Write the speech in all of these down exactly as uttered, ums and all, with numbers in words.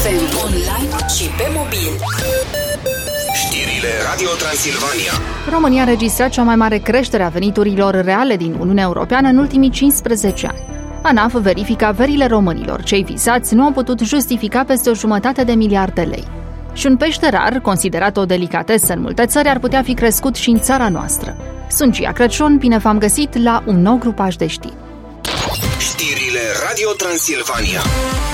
Online și pe mobil. Știrile Radio Transilvania. România a înregistrat cea mai mare creștere a veniturilor reale din Uniunea Europeană în ultimii cincisprezece ani. ANAF verifică averile românilor. Cei visați nu au putut justifica peste o jumătate de miliard de lei. Și un pește rar, considerat o delicatesă în multe țări, ar putea fi crescut și în țara noastră. Sunt Gia Crăciun, bine v-am găsit la un nou grupaj de știri. Știrile Radio Transilvania.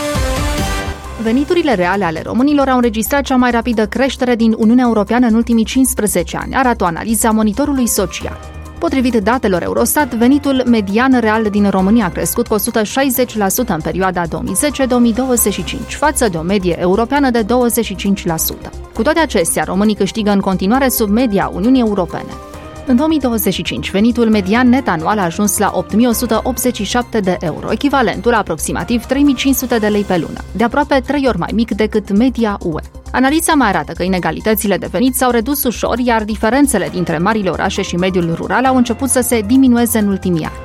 Veniturile reale ale românilor au înregistrat cea mai rapidă creștere din Uniunea Europeană în ultimii cincisprezece ani, arată o analiză a Monitorului Social. Potrivit datelor Eurostat, venitul median real din România a crescut cu o sută șaizeci la sută în perioada două mii zece - două mii douăzeci și cinci, față de o medie europeană de douăzeci și cinci la sută. Cu toate acestea, românii câștigă în continuare sub media Uniunii Europene. În două mii douăzeci și cinci, venitul median net anual a ajuns la opt mii o sută optzeci și șapte de euro, echivalentul la aproximativ trei mii cinci sute de lei pe lună, de aproape trei ori mai mic decât media U E. Analiza mai arată că inegalitățile de venit s-au redus ușor, iar diferențele dintre marile orașe și mediul rural au început să se diminueze în ultimii ani.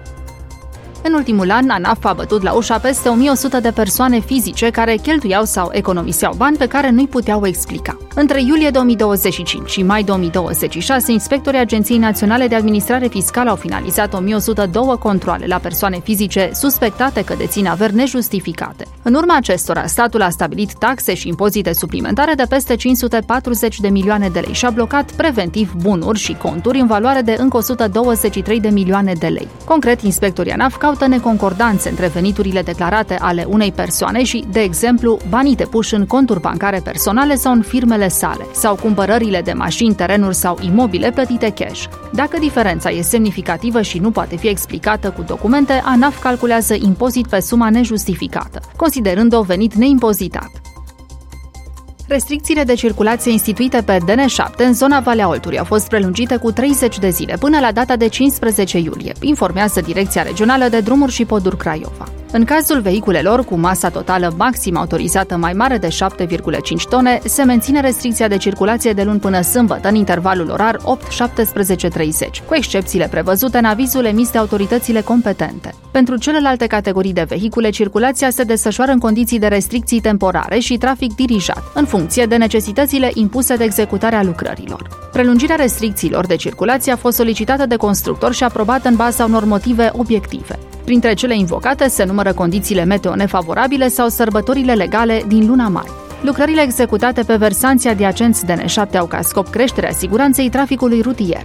În ultimul an, ANAF a bătut la ușa peste o mie o sută de persoane fizice care cheltuiau sau economiseau bani pe care nu-i puteau explica. Între iulie două mii douăzeci și cinci și mai două mii douăzeci și șase, inspectorii Agenției Naționale de Administrare Fiscală au finalizat o mie o sută doi controale la persoane fizice suspectate că dețin averi nejustificate. În urma acestora, statul a stabilit taxe și impozite suplimentare de peste cinci sute patruzeci de milioane de lei și a blocat preventiv bunuri și conturi în valoare de încă o sută douăzeci și trei de milioane de lei. Concret, inspectorii ANAF caută neconcordanțe între veniturile declarate ale unei persoane și, de exemplu, banii depuși în conturi bancare personale sau în firmele sale, sau cumpărările de mașini, terenuri sau imobile plătite cash. Dacă diferența e semnificativă și nu poate fi explicată cu documente, ANAF calculează impozit pe suma nejustificată, considerând-o venit neimpozitat. Restricțiile de circulație instituite pe D N șapte în zona Valea Oltului au fost prelungite cu treizeci de zile până la data de cincisprezece iulie, informează Direcția Regională de Drumuri și Poduri Craiova. În cazul vehiculelor cu masa totală maximă autorizată mai mare de șapte virgulă cinci tone, se menține restricția de circulație de luni până sâmbătă în intervalul orar opt șaptesprezece treizeci, cu excepțiile prevăzute în avizul emis de autoritățile competente. Pentru celelalte categorii de vehicule, circulația se desfășoară în condiții de restricții temporare și trafic dirijat, în funcție de necesitățile impuse de executarea lucrărilor. Prelungirea restricțiilor de circulație a fost solicitată de constructor și aprobată în baza unor motive obiective. Printre cele invocate se numără condițiile meteo nefavorabile sau sărbătorile legale din luna mai. Lucrările executate pe versanții adiacenți D N șapte au ca scop creșterea siguranței traficului rutier.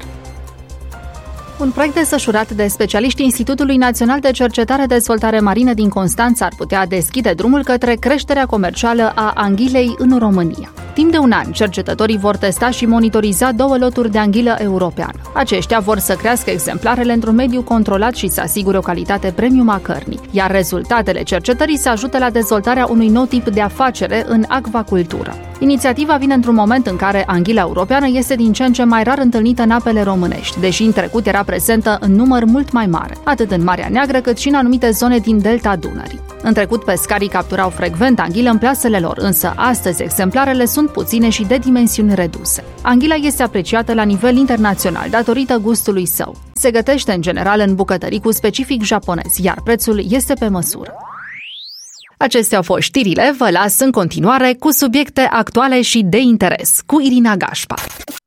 Un proiect desfășurat de specialiștii Institutului Național de Cercetare Dezvoltare Marină din Constanța ar putea deschide drumul către creșterea comercială a anghilei în România. Timp de un an, cercetătorii vor testa și monitoriza două loturi de anghilă europeană. Aceștia vor să crească exemplarele într-un mediu controlat și să asigure o calitate premium a cărnii, iar rezultatele cercetării să ajute la dezvoltarea unui nou tip de afacere în acvacultură. Inițiativa vine într-un moment în care anghila europeană este din ce în ce mai rar întâlnită în apele românești, deși în trecut era prezentă în număr mult mai mare, atât în Marea Neagră cât și în anumite zone din delta Dunării. În trecut, pescarii capturau frecvent anghilă în plasele lor, însă astăzi exemplarele sunt puține și de dimensiuni reduse. Anghila este apreciată la nivel internațional datorită gustului său. Se gătește în general în bucătării cu specific japonez, iar prețul este pe măsură. Acestea au fost știrile, vă las în continuare cu subiecte actuale și de interes, cu Irina Gașpar.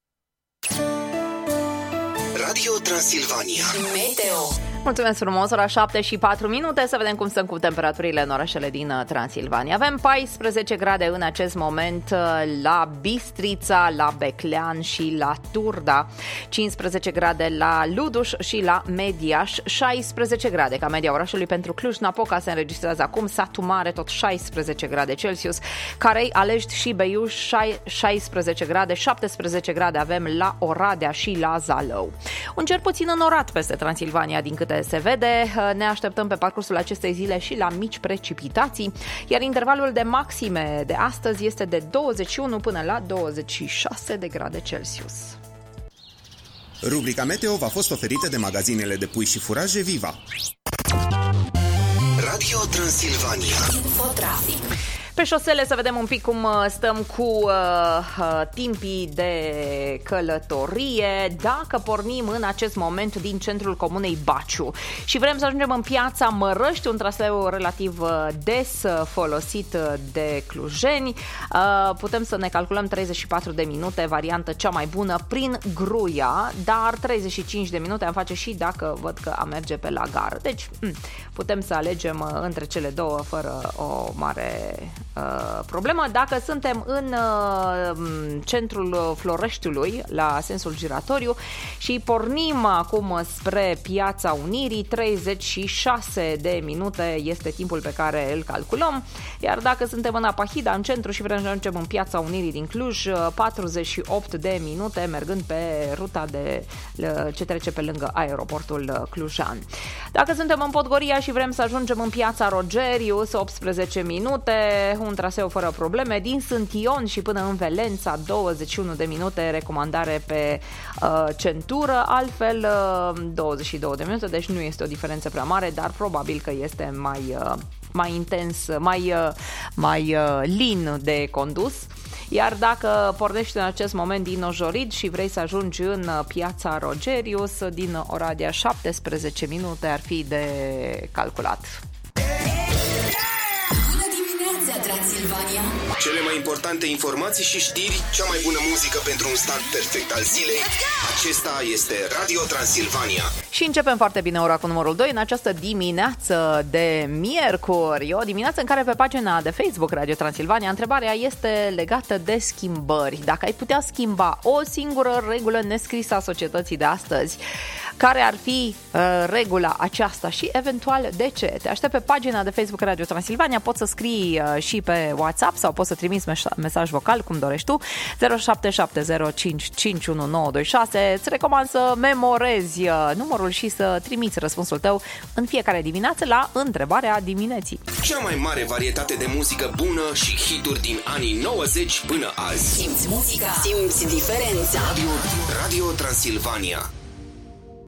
Radio Transilvania. Meteo. Mulțumesc frumos, ora șapte și patru minute, să vedem cum sunt cu temperaturile în orașele din Transilvania. Avem paisprezece grade în acest moment la Bistrița, la Beclean și la Turda, cincisprezece grade la Luduș și la Mediaș, șaisprezece grade ca media orașului. Pentru Cluj-Napoca se înregistrează acum, Satu Mare tot șaisprezece grade Celsius, Carei, Alești și Beiuș șaisprezece grade, șaptesprezece grade avem la Oradea și la Zalău. Un cer puțin înorat peste Transilvania din câte se vede. Ne așteptăm pe parcursul acestei zile și la mici precipitații, iar intervalul de maxime de astăzi este de douăzeci și unu până la douăzeci și șase de grade Celsius. Rubrica Meteo v-a fost oferită de magazinele de pui și furaje Viva. Radio Transilvania. Infotrafic. pe șosele să vedem un pic cum stăm cu uh, uh, timpii de călătorie. Dacă pornim în acest moment din centrul comunei Baciu și vrem să ajungem în Piața Mărăști, un traseu relativ des folosit de clujeni, uh, putem să ne calculăm treizeci și patru de minute, variantă cea mai bună, prin Gruia, dar treizeci și cinci de minute am face și dacă văd că am merge pe la gară. Deci putem să alegem între cele două fără o mare uh, problemă. Dacă suntem în uh, centrul Floreștiului, la sensul giratoriu, și pornim acum spre Piața Unirii, treizeci și șase de minute este timpul pe care îl calculăm. Iar dacă suntem în Apahida, în centru, și vrem să ajungem în Piața Unirii din Cluj, patruzeci și opt de minute, mergând pe ruta de, ce trece pe lângă aeroportul clujan. Dacă suntem în Podgoria și vrem să ajungem în Piața Rogerius, optsprezece minute, un traseu fără probleme. Din Sântion și până în Velența, douăzeci și unu de minute, recomandare pe uh, centură, altfel uh, douăzeci și două de minute, deci nu este o diferență prea mare, dar probabil că este mai, uh, mai intens, mai, uh, mai uh, lin de condus. Iar dacă pornești în acest moment din Ojorid și vrei să ajungi în Piața Rogerius, din Oradea, șaptesprezece minute ar fi de calculat. Bună dimineața, Transilvania! Cele mai importante informații și știri, cea mai bună muzică pentru un start perfect al zilei. Acesta este Radio Transilvania. Și începem foarte bine ora cu numărul doi în această dimineață de miercuri. O dimineață în care pe pagina de Facebook Radio Transilvania întrebarea este legată de schimbări. Dacă ai putea schimba o singură regulă nescrisă a societății de astăzi, care ar fi uh, regula aceasta și eventual de ce? Te aștept pe pagina de Facebook Radio Transilvania, poți să scrii uh, și pe WhatsApp sau poți să trimiți mesaj vocal, cum dorești tu, zero șapte șapte zero cinci cinci unu nouă doi șase. Îți recomand să memorezi uh, numărul și să trimiți răspunsul tău în fiecare dimineață la întrebarea dimineții. Cea mai mare varietate de muzică bună și hituri din anii nouăzeci până azi. Simți muzica, simți diferența. Radio, Radio Transilvania.